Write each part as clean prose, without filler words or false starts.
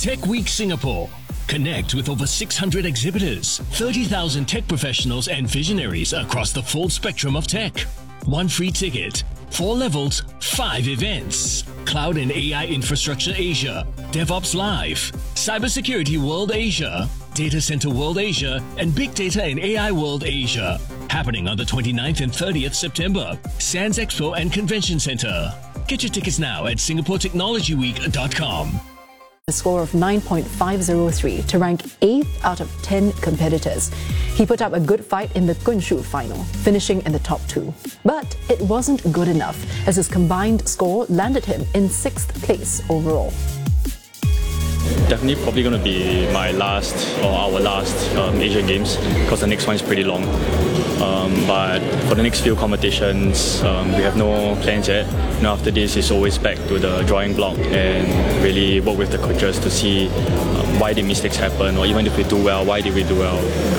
Tech Week Singapore. Connect with over 600 exhibitors, 30,000 tech professionals and visionaries across the full spectrum of tech. 1 free ticket, 4 levels, 5 events. Cloud and AI Infrastructure Asia, DevOps Live, Cybersecurity World Asia, Data Center World Asia, and Big Data and AI World Asia. Happening on the 29th and 30th September, Sands Expo and Convention Center. Get your tickets now at singaporetechnologyweek.com. A score of 9.503 to rank 8th out of 10 competitors. He put up a good fight in the Kunshu final, finishing in the top 2. But it wasn't good enough, as his combined score landed him in 6th place overall. Definitely probably going to be my last or our last Asian Games, because the next one is pretty long. But for the next few competitions, we have no plans yet. After this, it's always back to the drawing block and really work with the coaches to see why the mistakes happen, or even if we do well, why did we do well.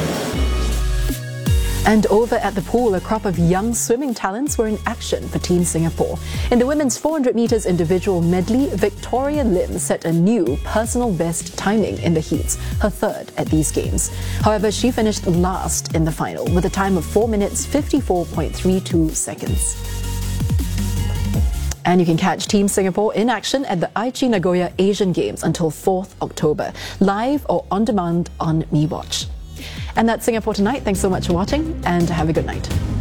And over at the pool, a crop of young swimming talents were in action for Team Singapore. In the women's 400 metres individual medley, Victoria Lim set a new personal best timing in the heats, her 3rd at these games. However, she finished last in the final with a time of 4 minutes 54.32 seconds. And you can catch Team Singapore in action at the Aichi Nagoya Asian Games until 4th October, live or on demand on MeWatch. And that's Singapore Tonight. Thanks so much for watching and have a good night.